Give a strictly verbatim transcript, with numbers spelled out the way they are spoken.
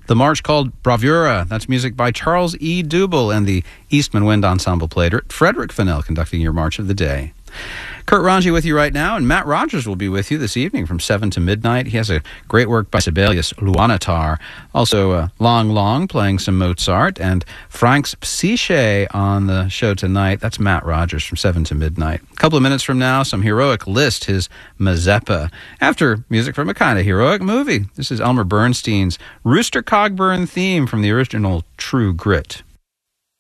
The march called Bravura. That's music by Charles E. Dubel, and the Eastman Wind Ensemble played it. Frederick Fennell conducting your March of the Day. Kurt Ranji with you right now, and Matt Rogers will be with you this evening from seven to midnight. He has a great work by Sibelius Luanatar. Also, uh, Long Long playing some Mozart, and Frank's Psyche on the show tonight. That's Matt Rogers from seven to midnight. A couple of minutes from now, some heroic Liszt, his Mazeppa. After music from a kind of heroic movie. This is Elmer Bernstein's Rooster Cogburn theme from the original True Grit.